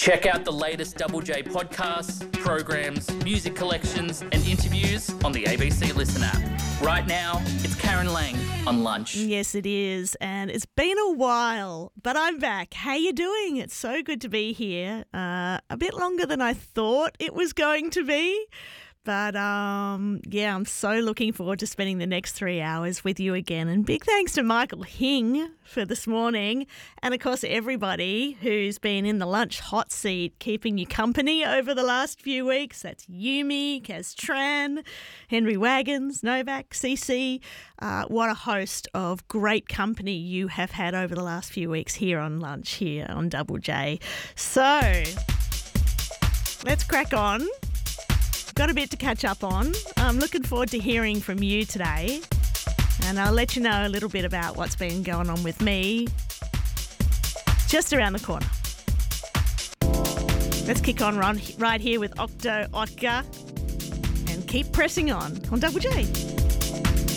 Check out the latest Double J podcasts, programs, music collections and interviews on the ABC Listen app. Right now, it's Karen Lang on Lunch. Yes, it is, and it's been a while, but I'm back. How you doing? It's so good to be here. A bit longer than I thought it was going to be. But, yeah, I'm so looking forward to spending the next 3 hours with you again. And big thanks to Michael Hing for this morning. And, of course, everybody who's been in the lunch hot seat keeping you company over the last few weeks. That's Yumi, Kaz Tran, Henry Wagons, Novak, CC. What a host of great company you have had over the last few weeks here on Lunch, here on Double J. So, let's crack on. Got a bit to catch up on. I'm looking forward to hearing from you today, and I'll let you know a little bit about what's been going on with me just around the corner. Let's kick on right here with Octo Otka and keep pressing on Double J.